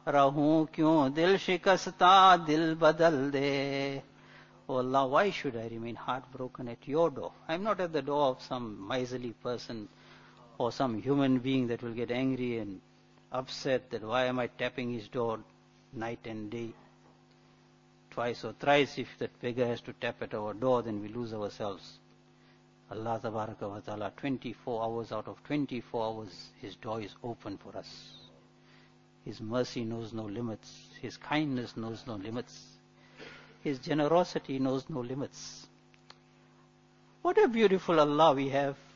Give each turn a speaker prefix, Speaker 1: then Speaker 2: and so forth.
Speaker 1: रहूं क्यों दिल शिकस्ता दिल badal de. Oh Allah, why should I remain heartbroken at your door? I'm not at the door of some miserly person or some human being that will get angry and upset that why am I tapping his door night and day. Twice or thrice if that beggar has to tap at our door, then we lose ourselves. Allah Tabaraka wa Ta'ala, 24 hours out of 24 hours, His door is open for us. His mercy knows no limits. His kindness knows no limits. His generosity knows no limits. What a beautiful Allah we have.